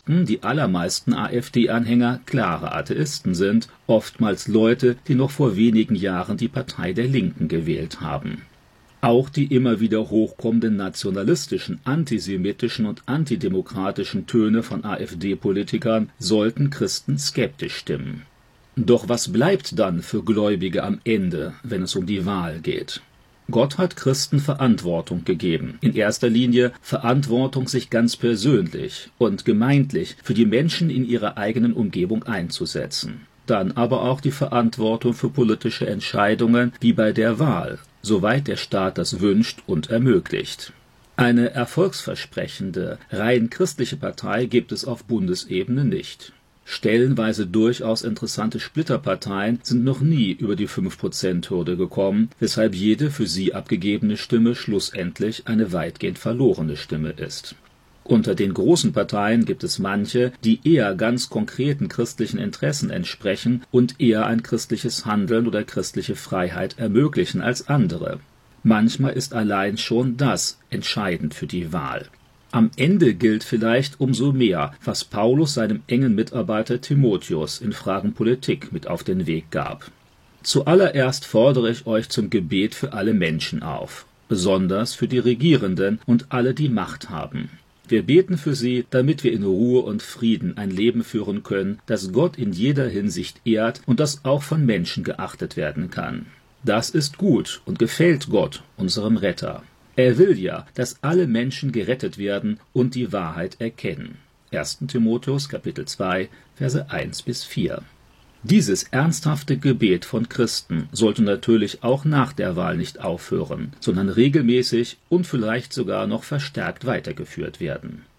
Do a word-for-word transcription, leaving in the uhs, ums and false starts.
Christen, die allermeisten AfD-Anhänger, klare Atheisten sind, oftmals Leute, die noch vor wenigen Jahren die Partei der Linken gewählt haben. Auch die immer wieder hochkommenden nationalistischen, antisemitischen und antidemokratischen Töne von AfD-Politikern sollten Christen skeptisch stimmen. Doch was bleibt dann für Gläubige am Ende, wenn es um die Wahl geht? Gott hat Christen Verantwortung gegeben, in erster Linie Verantwortung, sich ganz persönlich und gemeindlich für die Menschen in ihrer eigenen Umgebung einzusetzen. Dann aber auch die Verantwortung für politische Entscheidungen wie bei der Wahl, soweit der Staat das wünscht und ermöglicht. Eine erfolgsversprechende, rein christliche Partei gibt es auf Bundesebene nicht. Stellenweise durchaus interessante Splitterparteien sind noch nie über die fünf Prozent Hürde gekommen, weshalb jede für sie abgegebene Stimme schlussendlich eine weitgehend verlorene Stimme ist. Unter den großen Parteien gibt es manche, die eher ganz konkreten christlichen Interessen entsprechen und eher ein christliches Handeln oder christliche Freiheit ermöglichen als andere. Manchmal ist allein schon das entscheidend für die Wahl. Am Ende gilt vielleicht umso mehr, was Paulus seinem engen Mitarbeiter Timotheus in Fragen Politik mit auf den Weg gab. Zuallererst fordere ich euch zum Gebet für alle Menschen auf, besonders für die Regierenden und alle, die Macht haben. Wir beten für sie, damit wir in Ruhe und Frieden ein Leben führen können, das Gott in jeder Hinsicht ehrt und das auch von Menschen geachtet werden kann. Das ist gut und gefällt Gott, unserem Retter. Er will ja, dass alle Menschen gerettet werden und die Wahrheit erkennen. erster Timotheus, Kapitel zwei, Verse eins bis vier. Dieses ernsthafte Gebet von Christen sollte natürlich auch nach der Wahl nicht aufhören, sondern regelmäßig und vielleicht sogar noch verstärkt weitergeführt werden.